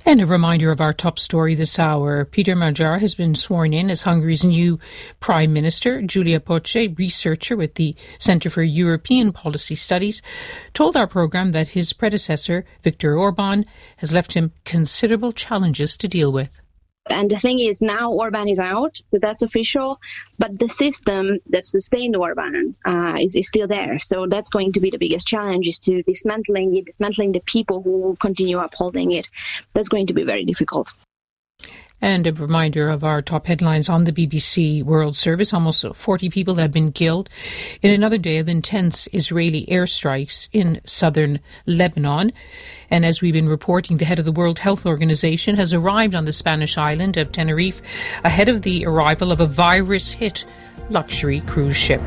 And a reminder of our top story this hour. Peter Magyar has been sworn in as Hungary's new Prime Minister. Giulia Poce, researcher with the Centre for European Policy Studies, told our programme that his predecessor, Viktor Orban, has left him considerable challenges to deal with. And the thing is, now Orban is out, so that's official, but the system that sustained Orban is still there. So that's going to be the biggest challenge, is to dismantling the people who continue upholding it. That's going to be very difficult. And a reminder of our top headlines on the BBC World Service. Almost 40 people have been killed in another day of intense Israeli airstrikes in southern Lebanon. And as we've been reporting, the head of the World Health Organization has arrived on the Spanish island of Tenerife ahead of the arrival of a virus-hit luxury cruise ship.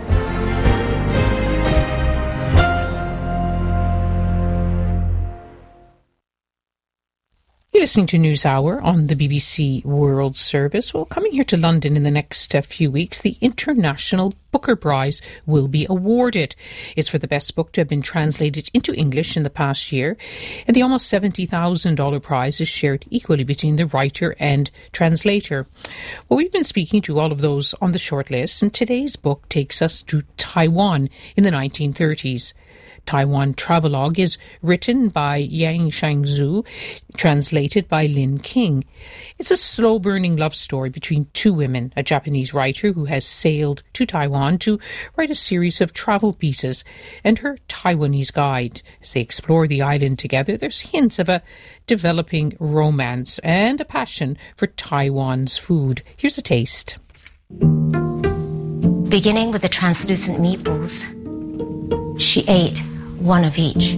You're listening to NewsHour on the BBC World Service. Well, coming here to London in the next few weeks, the International Booker Prize will be awarded. It's for the best book to have been translated into English in the past year. And the almost $70,000 prize is shared equally between the writer and translator. Well, we've been speaking to all of those on the shortlist, and today's book takes us to Taiwan in the 1930s. Taiwan Travelogue is written by Yang Shangzhu, translated by Lin King. It's a slow-burning love story between two women, a Japanese writer who has sailed to Taiwan to write a series of travel pieces, and her Taiwanese guide. As they explore the island together, there's hints of a developing romance and a passion for Taiwan's food. Here's a taste. Beginning with the translucent meatballs, she ate one of each.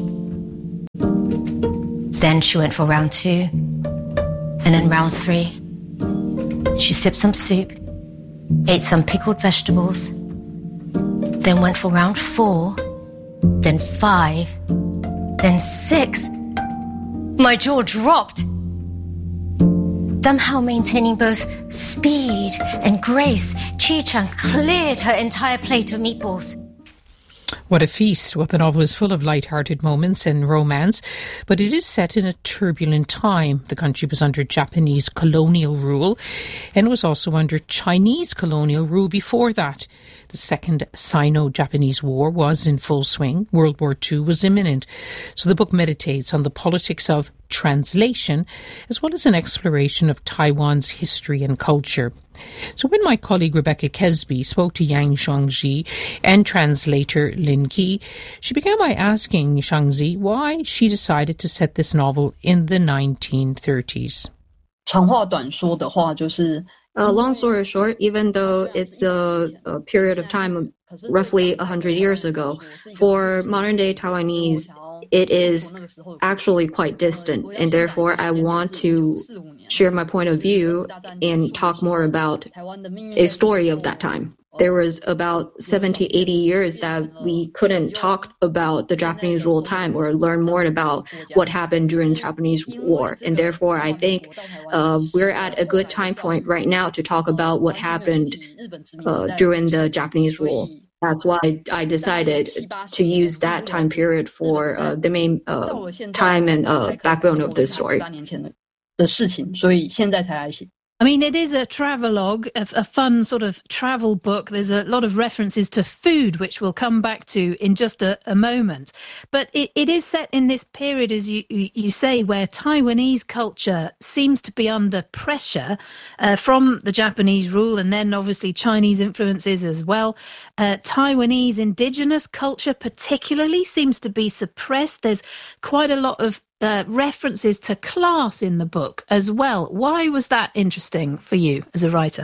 Then she went for round 2, and then round 3. She sipped some soup, ate some pickled vegetables, then went for round 4, then 5, then 6. My jaw dropped. Somehow maintaining both speed and grace, Chi-chan cleared her entire plate of meatballs. What a feast. Well, the novel is full of light-hearted moments and romance, but it is set in a turbulent time. The country was under Japanese colonial rule and was also under Chinese colonial rule before that. The Second Sino-Japanese War was in full swing. World War II was imminent. So the book meditates on the politics of translation as well as an exploration of Taiwan's history and culture. So when my colleague Rebecca Kesby spoke to Yang Shangzi and translator Lin Qi, she began by asking Shangzi why she decided to set this novel in the 1930s. 长话短说的话就是 long story short, even though it's a period of time roughly 100 years ago, for modern-day Taiwanese, it is actually quite distant, and therefore I want to share my point of view and talk more about a story of that time. There was about 70, 80 years that we couldn't talk about the Japanese rule time or learn more about what happened during the Japanese War. And therefore, I think we're at a good time point right now to talk about what happened during the Japanese rule. That's why I decided to use that time period for the main time and backbone of this story. I mean, it is a travelogue, a fun sort of travel book. There's a lot of references to food, which we'll come back to in just a moment. But it is set in this period, as you say, where Taiwanese culture seems to be under pressure from the Japanese rule and then obviously Chinese influences as well. Taiwanese indigenous culture particularly seems to be suppressed. There's quite a lot of references to class in the book as well. Why was that interesting for you as a writer?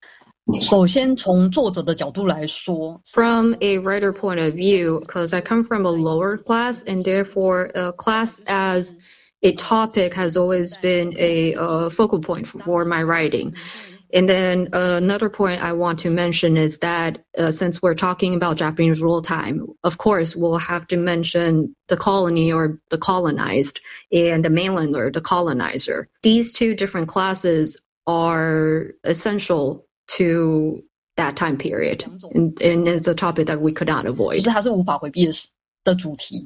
From a writer point of view, because I come from a lower class, and therefore class as a topic has always been a focal point for my writing. And then another point I want to mention is that since we're talking about Japanese rule time, of course, we'll have to mention the colony or the colonized and the mainlander, the colonizer. These two different classes are essential to that time period. And it's a topic that we could not avoid.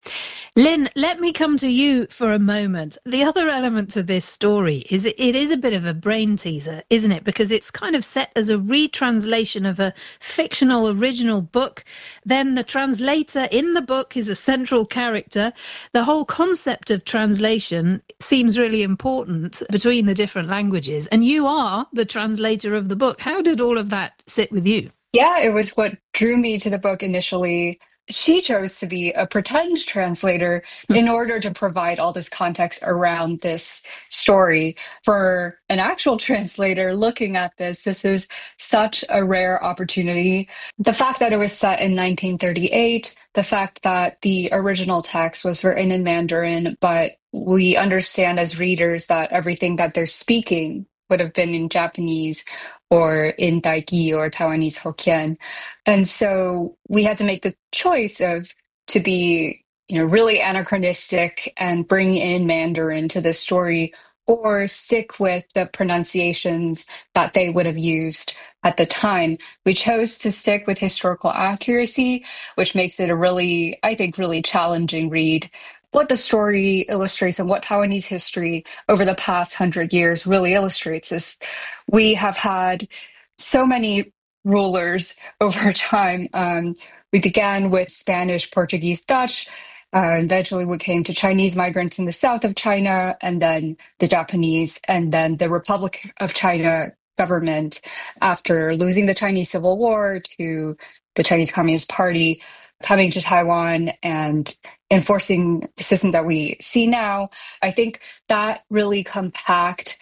Lynn, let me come to you for a moment. The other element to this story is it is a bit of a brain teaser, isn't it? Because it's kind of set as a retranslation of a fictional original book. Then the translator in the book is a central character. The whole concept of translation seems really important between the different languages. And you are the translator of the book. How did all of that sit with you? Yeah, it was what drew me to the book initially. She chose to be a pretend translator in order to provide all this context around this story. For an actual translator looking at this is such a rare opportunity. The fact that it was set in 1938, the fact that the original text was written in Mandarin, but we understand as readers that everything that they're speaking would have been in Japanese or in Daigi or Taiwanese Hokkien. And so we had to make the choice to be, really anachronistic and bring in Mandarin to the story, or stick with the pronunciations that they would have used at the time. We chose to stick with historical accuracy, which makes it a really challenging read. What the story illustrates and what Taiwanese history over the past 100 years really illustrates is we have had so many rulers over time. We began with Spanish, Portuguese, Dutch. Eventually we came to Chinese migrants in the south of China, and then the Japanese, and then the Republic of China government after losing the Chinese Civil War to the Chinese Communist Party, coming to Taiwan and enforcing the system that we see now. I think that really compact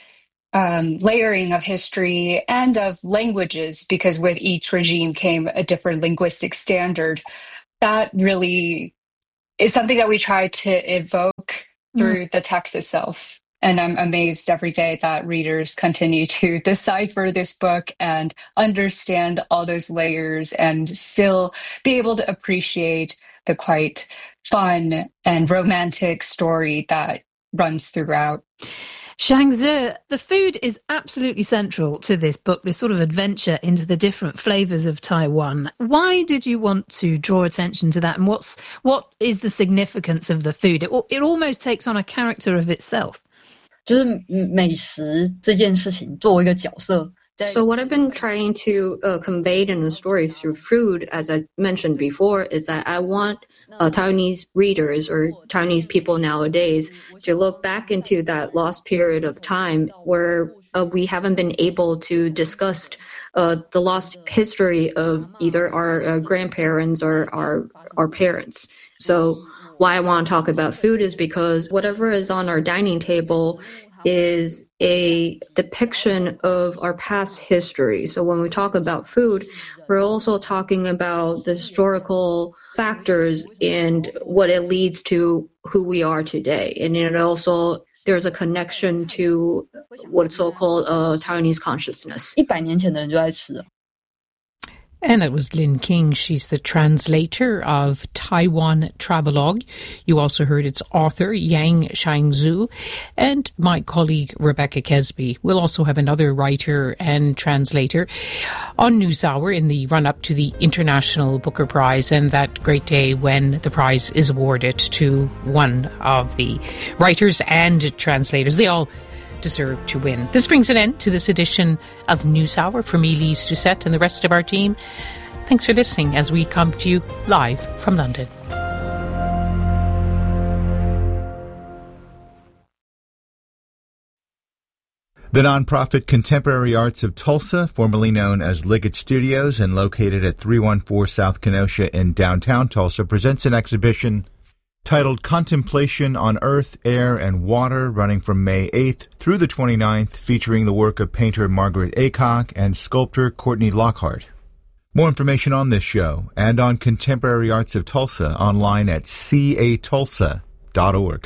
layering of history and of languages, because with each regime came a different linguistic standard. That really is something that we try to evoke through the text itself. And I'm amazed every day that readers continue to decipher this book and understand all those layers and still be able to appreciate the quite fun and romantic story that runs throughout. Xiangzi, the food is absolutely central to this book, this sort of adventure into the different flavors of Taiwan. Why did you want to draw attention to that? And what is the significance of the food? It almost takes on a character of itself. 就是美食这件事情作为一个角色。 So what I've been trying to convey in the story through food, as I mentioned before, is that I want Taiwanese readers or Taiwanese people nowadays to look back into that lost period of time where we haven't been able to discuss the lost history of either our grandparents or our parents. So why I want to talk about food is because whatever is on our dining table is a depiction of our past history. So when we talk about food, we're also talking about the historical factors and what it leads to who we are today. And it also, there's a connection to what's so-called Taiwanese consciousness. 100年前的人就在吃。 And that was Lynn King. She's the translator of Taiwan Travelogue. You also heard its author, Yang Xiangzi, and my colleague, Rebecca Kesby. We'll also have another writer and translator on NewsHour in the run-up to the International Booker Prize, and that great day when the prize is awarded to one of the writers and translators. They all deserve to win. This brings an end to this edition of NewsHour. For me, Lise Doucette, and the rest of our team, thanks for listening as we come to you live from London. The nonprofit Contemporary Arts of Tulsa, formerly known as Liggett Studios and located at 314 South Kenosha in downtown Tulsa, presents an exhibition titled Contemplation on Earth, Air, and Water, running from May 8th through the 29th, featuring the work of painter Margaret Aycock and sculptor Courtney Lockhart. More information on this show and on Contemporary Arts of Tulsa online at catulsa.org.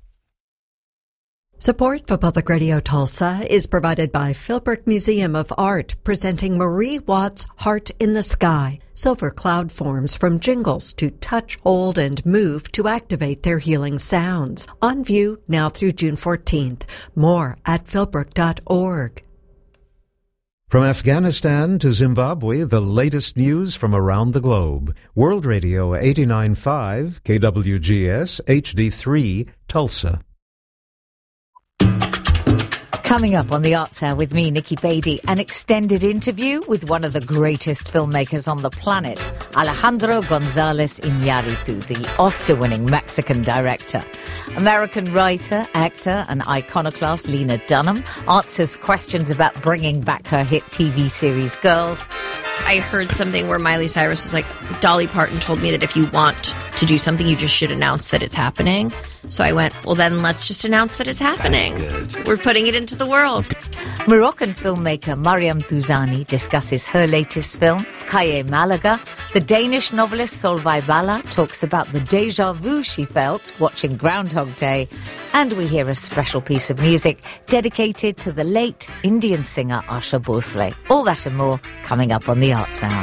Support for Public Radio Tulsa is provided by Philbrook Museum of Art, presenting Marie Watts' Heart in the Sky. Silver cloud forms from jingles to touch, hold, and move to activate their healing sounds. On view now through June 14th. More at philbrook.org. From Afghanistan to Zimbabwe, the latest news from around the globe. World Radio 89.5, KWGS, HD3, Tulsa. Coming up on the Arts Hour with me, Nikki Beatty, an extended interview with one of the greatest filmmakers on the planet, Alejandro González Iñárritu, the Oscar-winning Mexican director. American writer, actor and iconoclast Lena Dunham answers questions about bringing back her hit TV series Girls. I heard something where Miley Cyrus was like, Dolly Parton told me that if you want to do something, you just should announce that it's happening. So I went, well, then let's just announce that it's happening. We're putting it into the world. Moroccan filmmaker Mariam Touzani discusses her latest film, Calle Malaga. The Danish novelist Solveig Balla talks about the déjà vu she felt watching Groundhog Day. And we hear a special piece of music dedicated to the late Indian singer Asha Bhosle. All that and more coming up on the Arts Hour.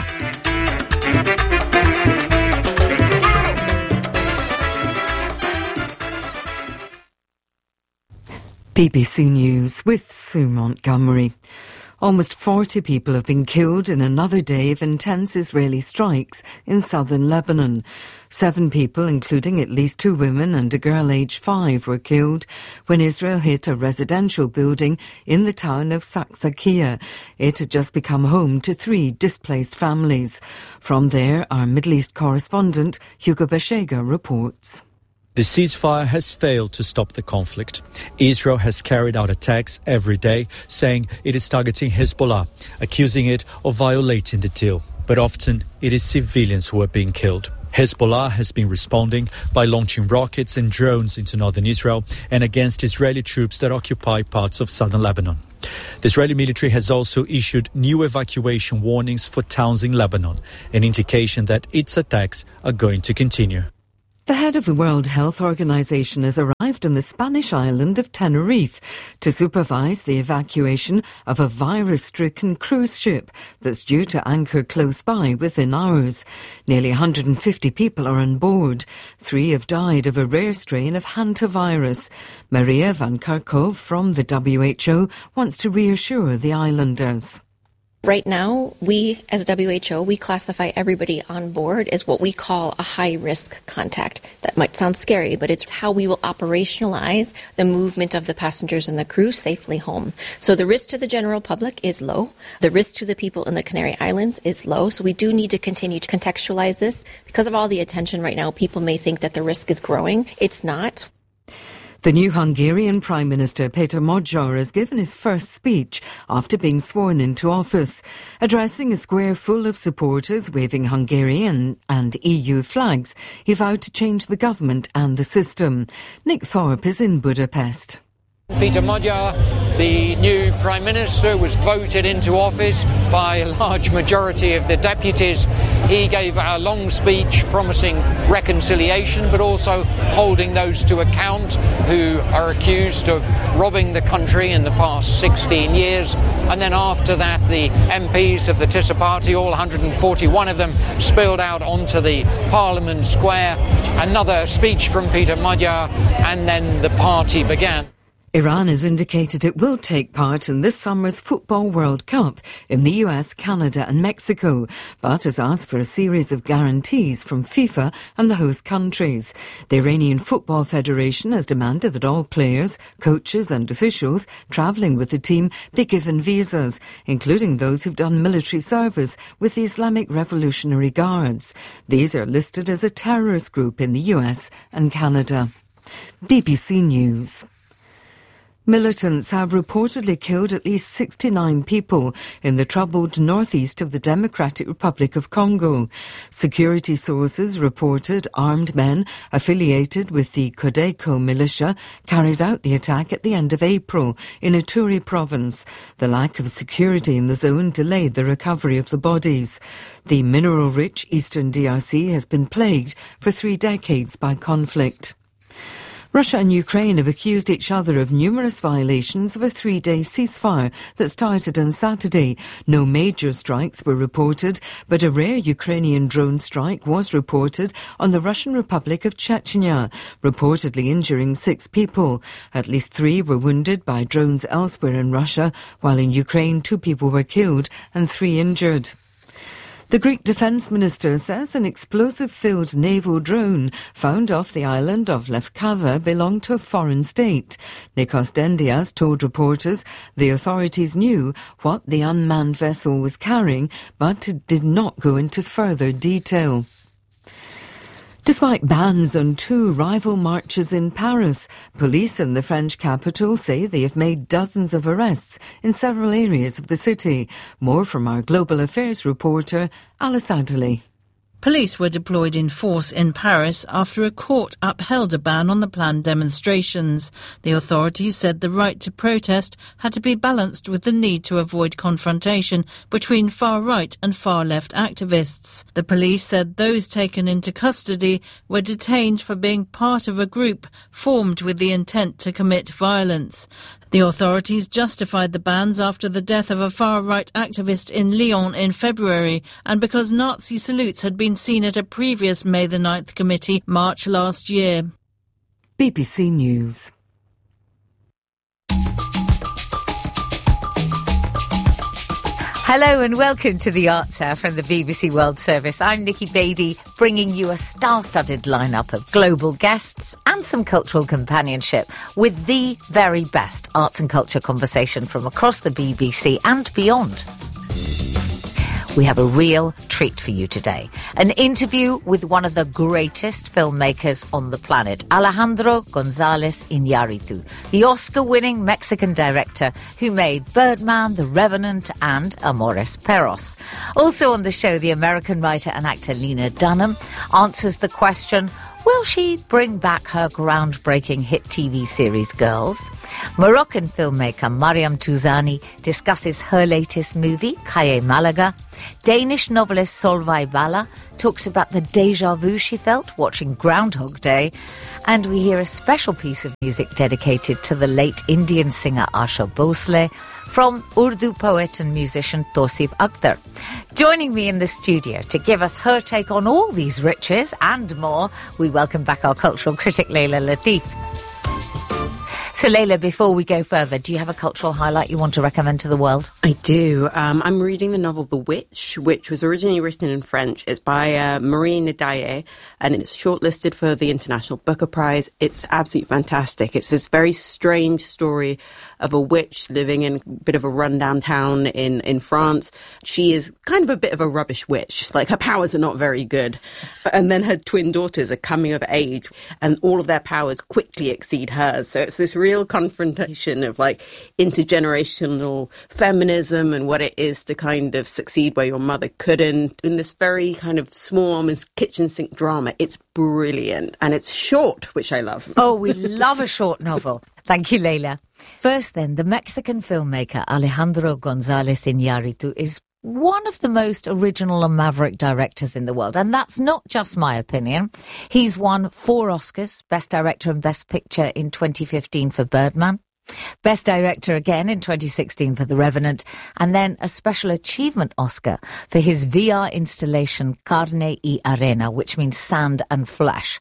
BBC News with Sue Montgomery. Almost 40 people have been killed in another day of intense Israeli strikes in southern Lebanon. 7 people, including at least 2 women and a girl aged 5, were killed when Israel hit a residential building in the town of Saksakia. It had just become home to 3 displaced families. From there, our Middle East correspondent Hugo Beshega reports. The ceasefire has failed to stop the conflict. Israel has carried out attacks every day, saying it is targeting Hezbollah, accusing it of violating the deal. But often it is civilians who are being killed. Hezbollah has been responding by launching rockets and drones into northern Israel and against Israeli troops that occupy parts of southern Lebanon. The Israeli military has also issued new evacuation warnings for towns in Lebanon, an indication that its attacks are going to continue. The head of the World Health Organization has arrived on the Spanish island of Tenerife to supervise the evacuation of a virus-stricken cruise ship that's due to anchor close by within hours. Nearly 150 people are on board. 3 have died of a rare strain of hantavirus. Maria van Kerkhove from the WHO wants to reassure the islanders. Right now, we as WHO, we classify everybody on board as what we call a high-risk contact. That might sound scary, but it's how we will operationalize the movement of the passengers and the crew safely home. So the risk to the general public is low. The risk to the people in the Canary Islands is low. So we do need to continue to contextualize this. Because of all the attention right now, people may think that the risk is growing. It's not. The new Hungarian Prime Minister Péter Magyar has given his first speech after being sworn into office. Addressing a square full of supporters waving Hungarian and EU flags, he vowed to change the government and the system. Nick Thorpe is in Budapest. Péter Magyar, the new Prime Minister, was voted into office by a large majority of the deputies. He gave a long speech promising reconciliation, but also holding those to account who are accused of robbing the country in the past 16 years. And then after that, the MPs of the TISA party, all 141 of them, spilled out onto the Parliament Square. Another speech from Péter Magyar, and then the party began. Iran has indicated it will take part in this summer's Football World Cup in the US, Canada and Mexico, but has asked for a series of guarantees from FIFA and the host countries. The Iranian Football Federation has demanded that all players, coaches and officials travelling with the team be given visas, including those who've done military service with the Islamic Revolutionary Guards. These are listed as a terrorist group in the US and Canada. BBC News. Militants have reportedly killed at least 69 people in the troubled northeast of the Democratic Republic of Congo. Security sources reported armed men affiliated with the Codeco militia carried out the attack at the end of April in Ituri province. The lack of security in the zone delayed the recovery of the bodies. The mineral-rich eastern DRC has been plagued for 3 decades by conflict. Russia and Ukraine have accused each other of numerous violations of a 3-day ceasefire that started on Saturday. No major strikes were reported, but a rare Ukrainian drone strike was reported on the Russian Republic of Chechnya, reportedly injuring 6 people. At least 3 were wounded by drones elsewhere in Russia, while in Ukraine 2 people were killed and 3 injured. The Greek Defence Minister says an explosive-filled naval drone found off the island of Lefkada belonged to a foreign state. Nikos Dendias told reporters the authorities knew what the unmanned vessel was carrying, but it did not go into further detail. Despite bans on 2 rival marches in Paris, police in the French capital say they have made dozens of arrests in several areas of the city. More from our Global Affairs reporter, Alice Adderley. Police were deployed in force in Paris after a court upheld a ban on the planned demonstrations. The authorities said the right to protest had to be balanced with the need to avoid confrontation between far-right and far-left activists. The police said those taken into custody were detained for being part of a group formed with the intent to commit violence. The authorities justified the bans after the death of a far-right activist in Lyon in February and because Nazi salutes had been seen at a previous May the 9th committee march last year. BBC News. Hello and welcome to the Arts Hour from the BBC World Service. I'm Nikki Beattie, bringing you a star-studded lineup of global guests and some cultural companionship with the very best arts and culture conversation from across the BBC and beyond. We have a real treat for you today. An interview with one of the greatest filmmakers on the planet, Alejandro González Iñárritu, the Oscar-winning Mexican director who made Birdman, The Revenant and Amores Perros. Also on the show, the American writer and actor Lena Dunham answers the question, will she bring back her groundbreaking hit TV series Girls? Moroccan filmmaker Mariam Touzani discusses her latest movie, Calle Malaga. Danish novelist Solveig Balla talks about the déjà vu she felt watching Groundhog Day. And we hear a special piece of music dedicated to the late Indian singer Asha Bhosle from Urdu poet and musician Tausif Akhtar. Joining me in the studio to give us her take on all these riches and more, we welcome back our cultural critic Leila Latif. So Leila, before we go further, do you have a cultural highlight you want to recommend to the world? I do. I'm reading the novel The Witch, which was originally written in French. It's by Marie Ndiaye, and it's shortlisted for the International Booker Prize. It's absolutely fantastic. It's this very strange story of a witch living in a bit of a rundown town in France. She is kind of a bit of a rubbish witch. Like, her powers are not very good. And then her twin daughters are coming of age, and all of their powers quickly exceed hers. So it's this real confrontation of like intergenerational feminism and what it is to kind of succeed where your mother couldn't, in this very kind of small, almost kitchen sink drama. It's brilliant, and it's short, which I love. Oh, we love a short novel. Thank you, Leila. First then, the Mexican filmmaker Alejandro González Iñárritu is one of the most original and maverick directors in the world. And that's not just my opinion. He's won 4 Oscars, Best Director and Best Picture in 2015 for Birdman, Best Director again in 2016 for The Revenant, and then a Special Achievement Oscar for his VR installation Carne y Arena, which means sand and flesh.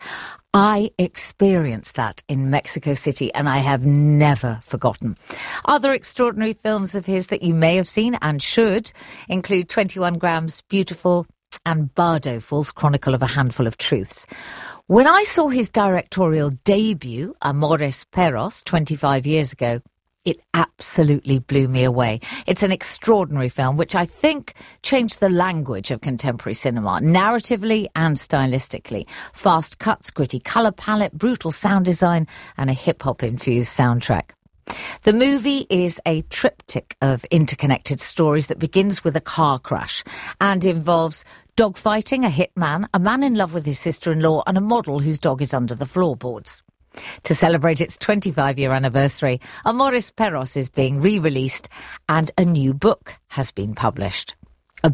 I experienced that in Mexico City, and I have never forgotten. Other extraordinary films of his that you may have seen and should include 21 Grams, Beautiful, and Bardo, False Chronicle of a Handful of Truths. When I saw his directorial debut, Amores Perros, 25 years ago, it absolutely blew me away. It's an extraordinary film which I think changed the language of contemporary cinema, narratively and stylistically. Fast cuts, gritty colour palette, brutal sound design, and a hip-hop infused soundtrack. The movie is a triptych of interconnected stories that begins with a car crash and involves dogfighting, a hitman, a man in love with his sister-in-law, and a model whose dog is under the floorboards. To celebrate its 25-year anniversary, Amores Perros is being re-released and a new book has been published. A big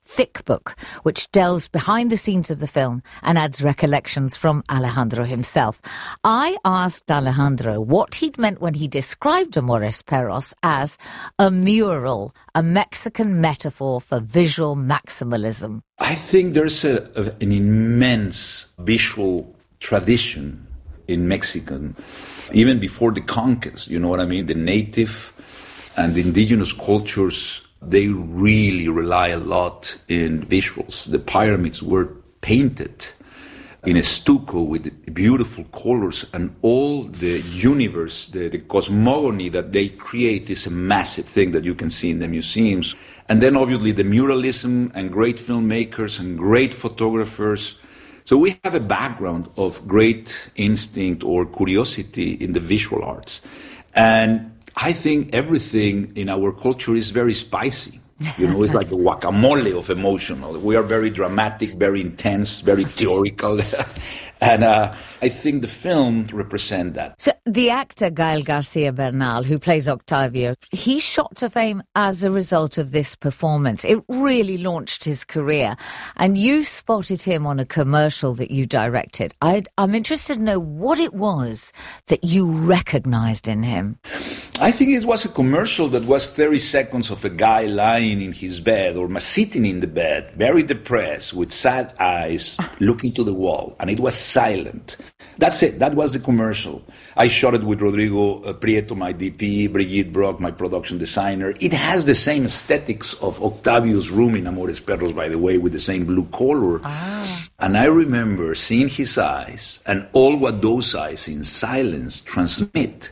thick book, which delves behind the scenes of the film and adds recollections from Alejandro himself. I asked Alejandro what he'd meant when he described Amores Perros as a mural, a Mexican metaphor for visual maximalism. I think there's an immense visual tradition in Mexican, even before the conquest, you know what I mean? The native and the indigenous cultures, they really rely a lot in visuals. The pyramids were painted in a stucco with beautiful colors, and all the universe, the cosmogony that they create is a massive thing that you can see in the museums. And then obviously the muralism and great filmmakers and great photographers. So we have a background of great instinct or curiosity in the visual arts. And I think everything in our culture is very spicy. You know, it's like a guacamole of emotional. We are very dramatic, very intense, very theoretical. And I think the film represents that. So the actor Gael Garcia Bernal, who plays Octavio, he shot to fame as a result of this performance. It really launched his career. And you spotted him on a commercial that you directed. I'm interested to know what it was that you recognized in him. I think it was a commercial that was 30 seconds of a guy lying in his bed or sitting in the bed, very depressed, with sad eyes, looking to the wall. And it was silent. That's it. That was the commercial. I shot it with Rodrigo Prieto, my DP, Brigitte Brock, my production designer. It has the same aesthetics of Octavio's room in Amores Perros, by the way, with the same blue color. And I remember seeing his eyes and all what those eyes in silence transmit.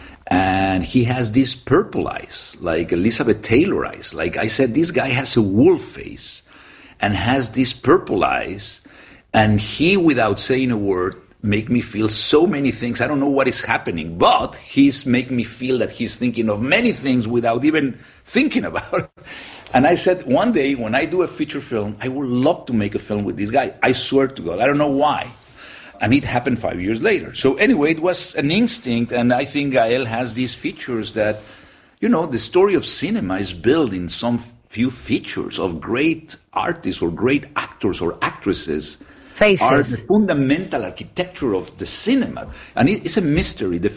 And he has these purple eyes, like Elizabeth Taylor eyes. Like I said, this guy has a wolf face and has these purple eyes. And he, without saying a word, make me feel so many things. I don't know what is happening, but he's making me feel that he's thinking of many things without even thinking about it. And I said, one day when I do a feature film, I would love to make a film with this guy. I swear to God, I don't know why. And it happened 5 years later. So anyway, it was an instinct, and I think Gael has these features that, you know, the story of cinema is built in some few features of great artists or great actors or actresses. Faces. Are the fundamental architecture of the cinema. And it's a mystery. The